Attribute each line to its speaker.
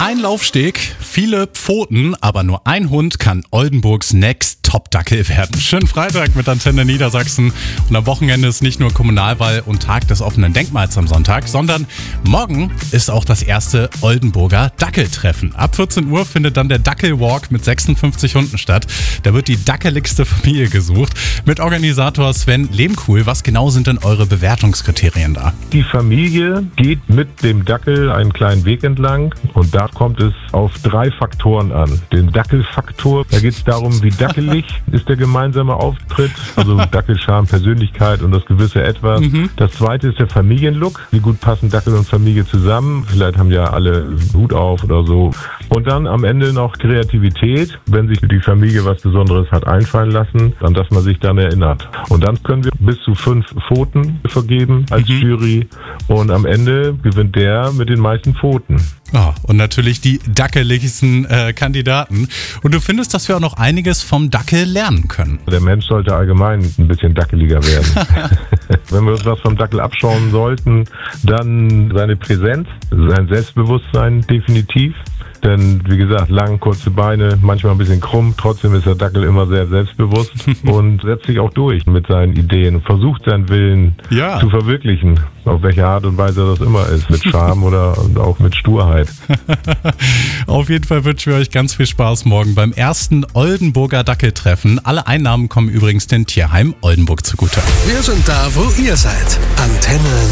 Speaker 1: Ein Laufsteg, viele Pfoten, aber nur ein Hund kann Oldenburgs Next Top-Dackel werden. Schönen Freitag mit Antenne Niedersachsen. Und am Wochenende ist nicht nur Kommunalwahl und Tag des offenen Denkmals am Sonntag, sondern morgen ist auch das erste Oldenburger Dackeltreffen. Ab 14 Uhr findet dann der Dackelwalk mit 56 Hunden statt. Da wird die dackeligste Familie gesucht. Mit Organisator Sven Lehmkuhl, was genau sind denn eure Bewertungskriterien da?
Speaker 2: Die Familie geht mit dem Dackel einen kleinen Weg entlang und da kommt es auf 3 Faktoren an. Den Dackelfaktor, da geht es darum, wie dackelig ist der gemeinsame Auftritt, also Dackelscharme, Persönlichkeit und das gewisse Etwas. Das zweite ist der Familienlook, wie gut passen Dackel und Familie zusammen. Vielleicht haben ja alle Hut auf oder so. Und dann am Ende noch Kreativität, wenn sich die Familie was Besonderes hat einfallen lassen, an das man sich dann erinnert. Und dann können wir bis zu 5 Pfoten vergeben als Jury und am Ende gewinnt der mit den meisten Pfoten.
Speaker 1: Oh, und natürlich die dackeligsten Kandidaten. Und du findest, dass wir auch noch einiges vom Dackel lernen können.
Speaker 2: Der Mensch sollte allgemein ein bisschen dackeliger werden. Wenn wir uns was vom Dackel abschauen sollten, dann seine Präsenz, sein Selbstbewusstsein definitiv. Denn, wie gesagt, lang, kurze Beine, manchmal ein bisschen krumm. Trotzdem ist der Dackel immer sehr selbstbewusst und setzt sich auch durch mit seinen Ideen und versucht seinen Willen zu verwirklichen. Auf welche Art und Weise das immer ist. Mit Charme oder auch mit Sturheit.
Speaker 1: Auf jeden Fall wünschen wir euch ganz viel Spaß morgen beim ersten Oldenburger Dackeltreffen. Alle Einnahmen kommen übrigens dem Tierheim Oldenburg zugute.
Speaker 3: Wir sind da, wo ihr seid. Antenne